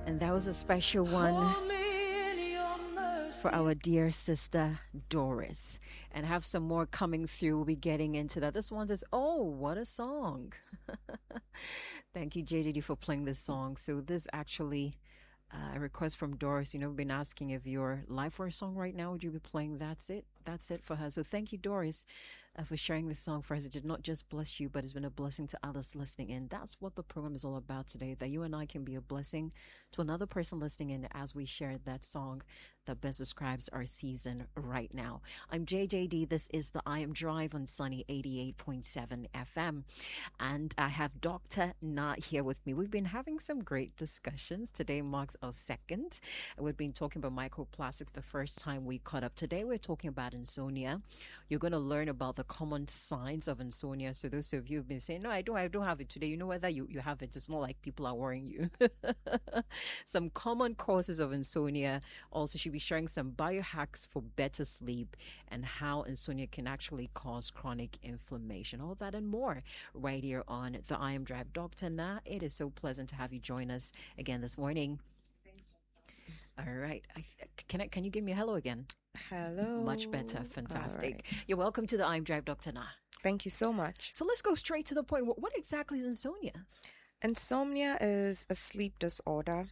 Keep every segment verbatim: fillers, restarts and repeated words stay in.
And that was a special one for our dear sister Doris. And have some more coming through. We'll be getting into that. This one says, oh, what a song. Thank you, J J D, for playing this song. So this actually uh, a request from Doris. You know, we've been asking if you're live for a song right now, would you be playing That's It? That's it for her. So thank you, Doris, uh, for sharing this song for us. It did not just bless you, but it's been a blessing to others listening in. That's what the program is all about today, that you and I can be a blessing to another person listening in as we share that song that best describes our season right now. I'm J J D. This is the I Am Drive on Sunny eighty-eight point seven F M. And I have Doctor Na here with me. We've been having some great discussions. Today marks our second. We've been talking about microplastics the first time we caught up. Today we're talking about insomnia. You're going to learn about the common signs of insomnia. So those of you who've been saying, no, I don't, I don't have it today. You know whether you, you have it. It's not like people are worrying you. Some common causes of insomnia. Also, she'll be sharing some biohacks for better sleep and how insomnia can actually cause chronic inflammation. All that and more right here on the I Am Drive. Doctor Na, it is so pleasant to have you join us again this morning. All right. I, can I, can you give me a hello again? Hello. Much better. Fantastic. Right. You're welcome to the I Am Drive, Doctor Na. Thank you so much. So let's go straight to the point. What, what exactly is insomnia? Insomnia is a sleep disorder,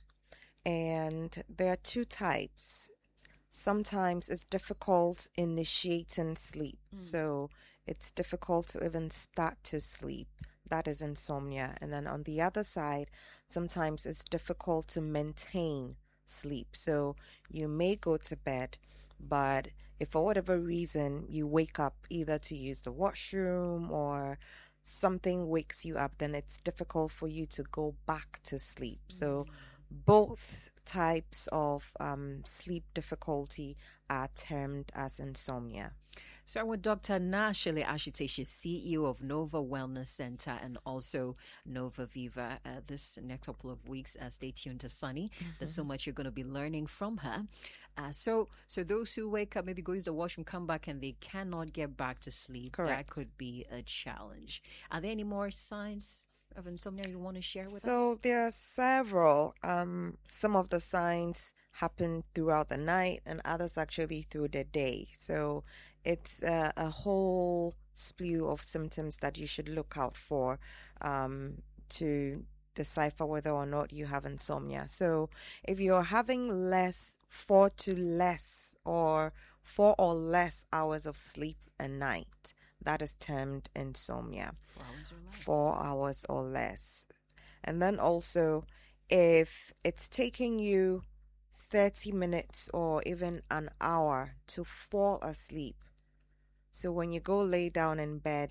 and there are two types. Sometimes it's difficult initiating sleep. Mm. So it's difficult to even start to sleep. That is insomnia. And then on the other side, sometimes it's difficult to maintain sleep. So you may go to bed, but if for whatever reason you wake up either to use the washroom or something wakes you up, then it's difficult for you to go back to sleep. Mm. So both types of um, sleep difficulty are termed as insomnia. So I'm with Doctor Na Shirley Ashite. She's C E O of Nova Wellness Center and also Nova Viva. Uh, this next couple of weeks, uh, stay tuned to Sunny. Mm-hmm. There's so much you're going to be learning from her. Uh, so so those who wake up, maybe go use the washroom, come back, and they cannot get back to sleep, correct, that could be a challenge. Are there any more signs of insomnia you want to share with so us? So there are several. Um, some of the signs happen throughout the night and others actually through the day. So it's a, a whole slew of symptoms that you should look out for um, to decipher whether or not you have insomnia. So if you're having less, four to less or four or less hours of sleep a night, that is termed insomnia. Four hours or less. Four hours or less. And then also, if it's taking you thirty minutes or even an hour to fall asleep. So when you go lay down in bed,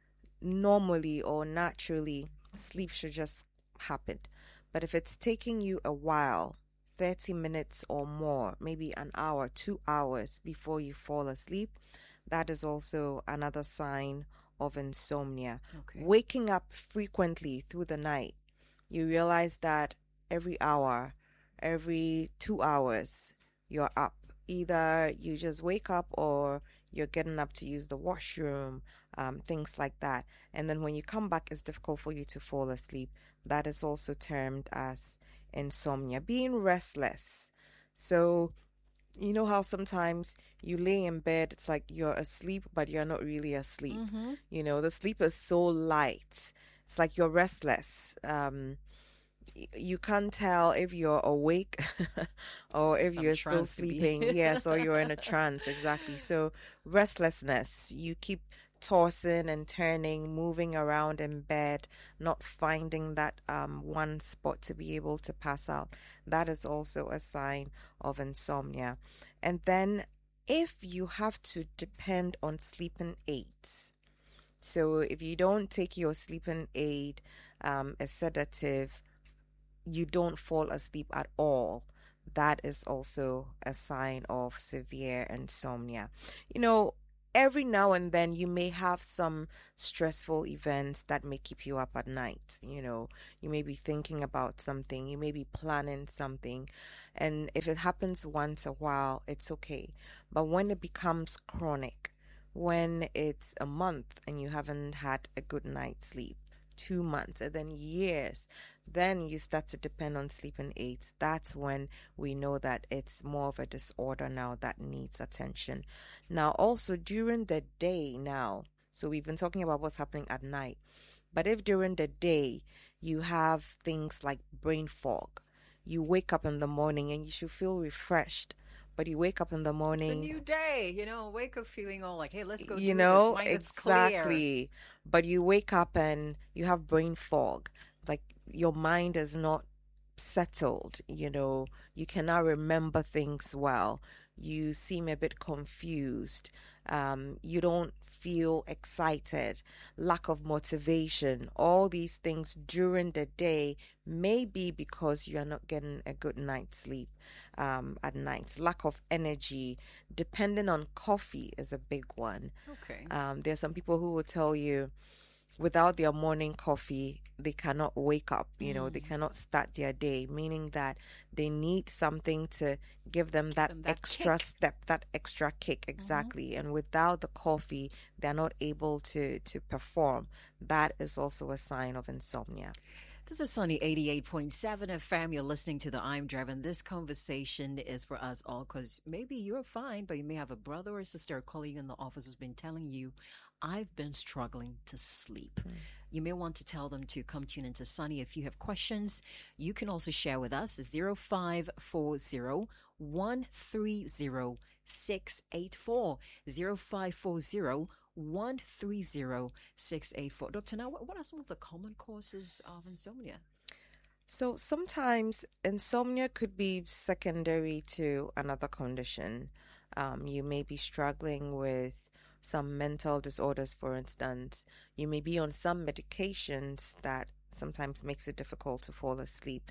normally or naturally, sleep should just happen. But if it's taking you a while, thirty minutes or more, maybe an hour, two hours before you fall asleep, that is also another sign of insomnia. Okay. Waking up frequently through the night, you realize that every hour, every two hours, you're up. Either you just wake up or you're getting up to use the washroom, um, things like that. And then when you come back, it's difficult for you to fall asleep. That is also termed as insomnia. Being restless. So you know how sometimes you lay in bed, it's like you're asleep, but you're not really asleep. Mm-hmm. You know, the sleep is so light. It's like you're restless. Um, you can't tell if you're awake or if Some you're still sleeping. Yes, or you're in a trance. Exactly. So restlessness, you keep tossing and turning, moving around in bed, not finding that um, one spot to be able to pass out. That is also a sign of insomnia. And then if you have to depend on sleeping aids, so if you don't take your sleeping aid, um, a sedative, you don't fall asleep at all, that is also a sign of severe insomnia. You know, every now and then you may have some stressful events that may keep you up at night. You know, you may be thinking about something, you may be planning something, and if it happens once a while, it's okay. But when it becomes chronic, when it's a month and you haven't had a good night's sleep, two months, and then years, then you start to depend on sleeping aids. That's when we know that it's more of a disorder now that needs attention. Now, also during the day now, so we've been talking about what's happening at night, but if during the day you have things like brain fog, you wake up in the morning and you should feel refreshed, but you wake up in the morning. It's a new day, you know, wake up feeling all like, hey, let's go you do know, this. Mind is exactly. clear. But you wake up and you have brain fog. Like your mind is not settled, you know, you cannot remember things well. You seem a bit confused. Um, you don't feel excited, lack of motivation. All these things during the day may be because you are not getting a good night's sleep um, at night. Lack of energy, depending on coffee, is a big one. Okay. Um, there's some people who will tell you without their morning coffee, they cannot wake up, you know, mm. they cannot start their day, meaning that they need something to give them that, them that extra kick. step, that extra kick, exactly. Mm-hmm. And without the coffee, they're not able to, to perform. That is also a sign of insomnia. This is Sunny eighty-eight point seven F M. You're listening to the I'm Driving. This conversation is for us all because maybe you're fine, but you may have a brother or sister or colleague in the office who's been telling you, I've been struggling to sleep. Mm. You may want to tell them to come tune into Sunny. If you have questions, you can also share with us zero five four zero, one three zero, six eight four zero five four zero, one three zero, six eight four. Doctor, now what are some of the common causes of insomnia? So sometimes insomnia could be secondary to another condition. Um, you may be struggling with some mental disorders, for instance. You may be on some medications that sometimes makes it difficult to fall asleep.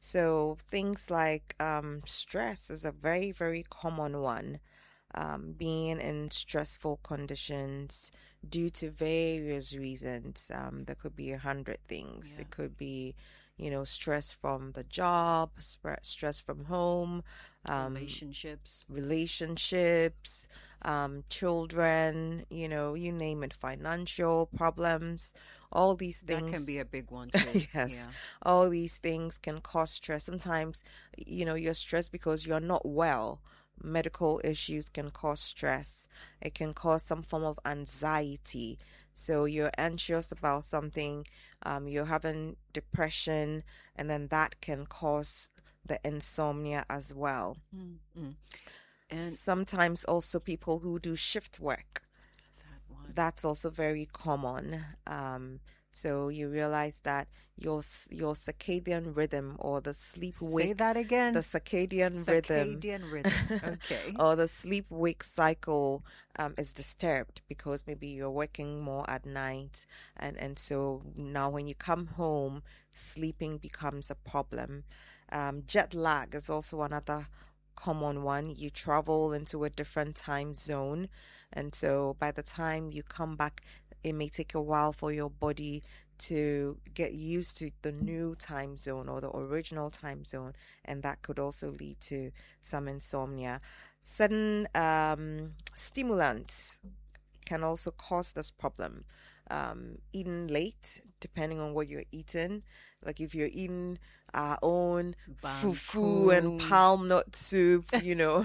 So things like um, stress is a very, very common one. Um, being in stressful conditions due to various reasons. Um, there could be a hundred things. Yeah. It could be, you know, stress from the job, stress from home, um, relationships, relationships, um, children, you know, you name it, financial problems, all these things. That can be a big one too. Yes. Yeah. All these things can cause stress. Sometimes, you know, you're stressed because you're not well. Medical issues can cause stress. It can cause some form of anxiety. So you're anxious about something, um, you're having depression, and then that can cause the insomnia as well. Mm-hmm. And sometimes also people who do shift work. That one. That's also very common. Um, so you realize that your your circadian rhythm or the sleep wake. Say that again. The circadian, circadian rhythm. rhythm. Okay. Or the sleep wake cycle um, is disturbed because maybe you're working more at night, and and so now when you come home, sleeping becomes a problem. Um, jet lag is also another common one. You travel into a different time zone, and so by the time you come back, it may take a while for your body to get used to the new time zone or the original time zone, and that could also lead to some insomnia. Certain um, stimulants can also cause this problem. Um, eating late, depending on what you're eating. Like if you're eating our own fufu and palm nut soup, you know,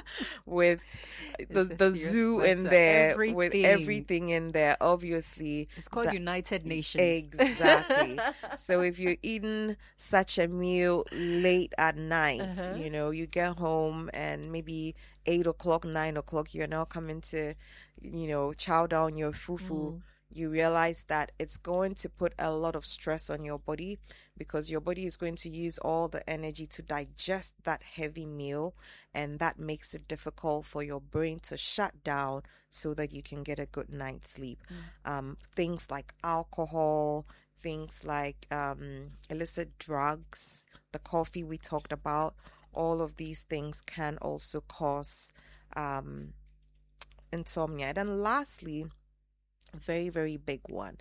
with the the zoo in there, everything. with everything in there, obviously. It's called that, United Nations. Exactly. So if you're eating such a meal late at night, uh-huh. you know, you get home and maybe eight o'clock, nine o'clock, you're now coming to, you know, chow down your fufu. Mm. You realize that it's going to put a lot of stress on your body because your body is going to use all the energy to digest that heavy meal, and that makes it difficult for your brain to shut down so that you can get a good night's sleep. Mm. Um, things like alcohol, things like um, illicit drugs, the coffee we talked about, all of these things can also cause um, insomnia. And then lastly, a very, very big one,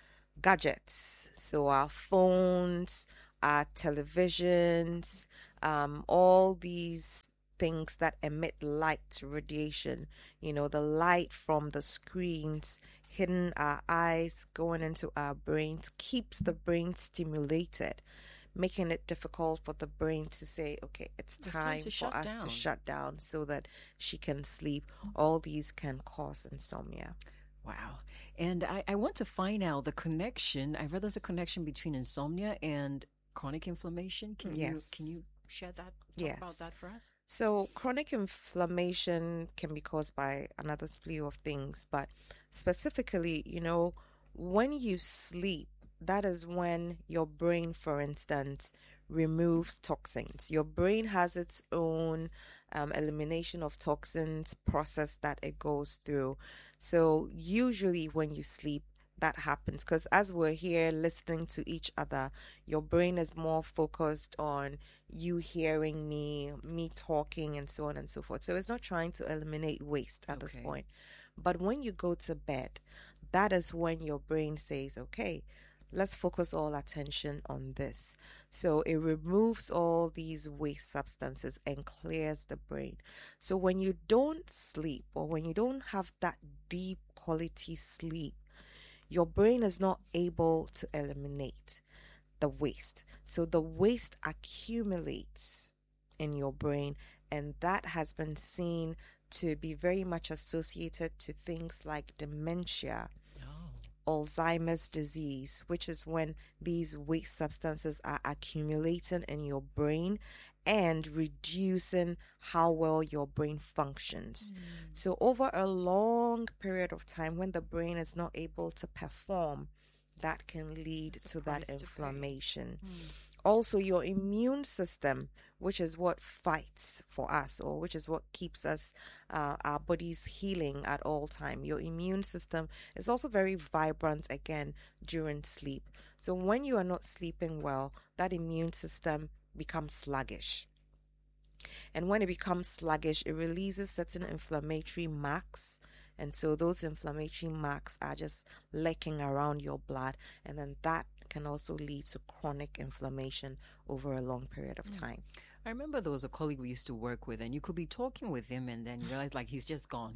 gadgets. So our phones, our televisions, um, all these things that emit light radiation, you know, the light from the screens hitting our eyes, going into our brains, keeps the brain stimulated, making it difficult for the brain to say, okay, it's time, it's time to for us down. to shut down so that she can sleep. All these can cause insomnia. Wow. And I, I want to find out the connection. I read there's a connection between insomnia and chronic inflammation. Can yes. you can you share that? Talk yes. about that for us? So chronic inflammation can be caused by another slew of things, but specifically, you know, when you sleep, that is when your brain, for instance, removes toxins. Your brain has its own um, elimination of toxins process that it goes through. So usually when you sleep, that happens because as we're here listening to each other, your brain is more focused on you hearing me, me talking, and so on and so forth. So it's not trying to eliminate waste at okay. this point. But when you go to bed, that is when your brain says, okay, let's focus all attention on this. So it removes all these waste substances and clears the brain. So when you don't sleep or when you don't have that deep quality sleep, your brain is not able to eliminate the waste. So the waste accumulates in your brain, and that has been seen to be very much associated to things like dementia, Alzheimer's disease, which is when these waste substances are accumulating in your brain and reducing how well your brain functions. Mm. So over a long period of time, when the brain is not able to perform, that can lead to that inflammation. Mm. Also, your immune system, which is what fights for us, or which is what keeps us, uh, our bodies healing at all time. Your immune system is also very vibrant again during sleep. So when you are not sleeping well, that immune system becomes sluggish. And when it becomes sluggish, it releases certain inflammatory marks. And so those inflammatory marks are just lurking around your blood, and then that can also lead to chronic inflammation over a long period of time. I remember there was a colleague we used to work with, and you could be talking with him and then you realize like he's just gone.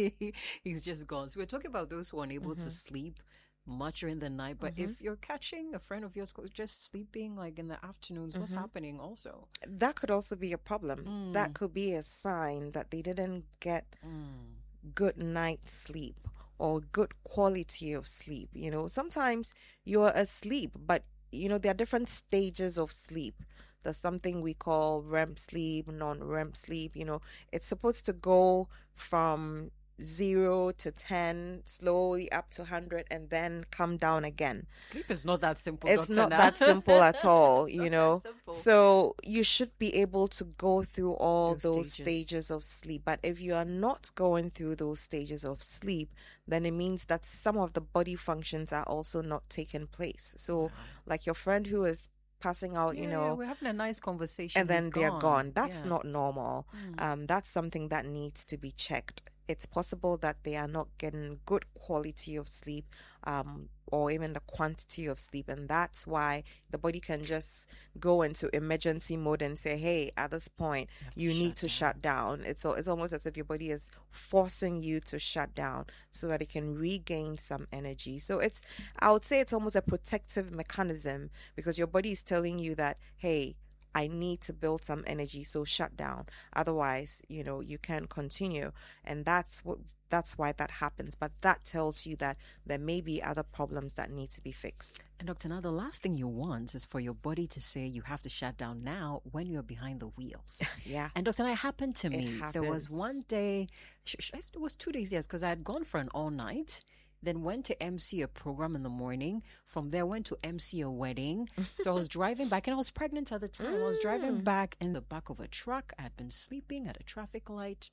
He's just gone. So we're talking about those who are unable mm-hmm. to sleep much during the night, but mm-hmm. if you're catching a friend of yours just sleeping like in the afternoons, mm-hmm. what's happening also? That could also be a problem. Mm. That could be a sign that they didn't get mm. good night's sleep or good quality of sleep. You know, sometimes you're asleep, but you know, there are different stages of sleep. There's something we call R E M sleep, non-R E M sleep. You know, it's supposed to go from zero to ten, slowly up to one hundred, and then come down again. Sleep is not that simple. It's Doctor not Na. that simple at all, you know. So you should be able to go through all those, those stages. stages of sleep. But if you are not going through those stages of sleep, then it means that some of the body functions are also not taking place. So wow. like your friend who is passing out, yeah, you know, yeah, we're having a nice conversation and then He's they're gone, gone. That's yeah. not normal. Mm. Um, that's something that needs to be checked. It's possible that they are not getting good quality of sleep, um, or even the quantity of sleep, and that's why the body can just go into emergency mode and say, "Hey, at this point, you, you need to down. shut down." It's it's almost as if your body is forcing you to shut down so that it can regain some energy. So it's, I would say, it's almost a protective mechanism because your body is telling you that, "Hey, I need to build some energy, so shut down. Otherwise, you know, you can't continue." And that's what that's why that happens. But that tells you that there may be other problems that need to be fixed. And Doctor Na, the last thing you want is for your body to say you have to shut down now when you're behind the wheels. Yeah. And Doctor Na, it happened to me. There was one day, it was two days, yes, because I had gone for an all night. Then went to M C a program in the morning. From there, went to M C a wedding. So I was driving back, and I was pregnant at the time. Mm. I was driving back in the back of a truck. I had been sleeping at a traffic light,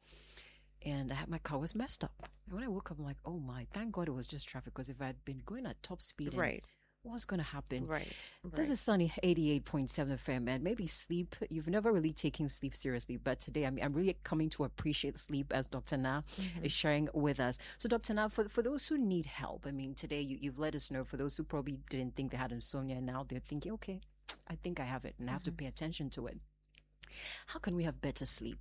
and I had, my car was messed up. And when I woke up, I'm like, oh my, thank God it was just traffic, because if I had been going at top speed, right. what's going to happen? Right. This right. is Sunny eighty-eight point seven F M, and maybe sleep, you've never really taken sleep seriously, but today I'm, I'm really coming to appreciate sleep, as Doctor Na mm-hmm. is sharing with us. So Doctor Na, for, for those who need help, I mean, today you, you've let us know, for those who probably didn't think they had insomnia, and now they're thinking, okay, I think I have it, and I have mm-hmm. to pay attention to it. How can we have better sleep?